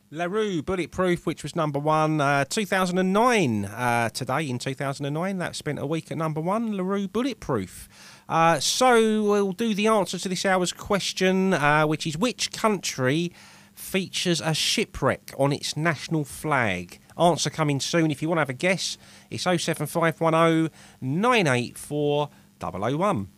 LaRue Bulletproof, which was number one 2009. Today in 2009, that spent a week at number one. LaRue Bulletproof. So we'll do the answer to this hour's question, which is which country features a shipwreck on its national flag? Answer coming soon. If you want to have a guess, it's 07510 984 001.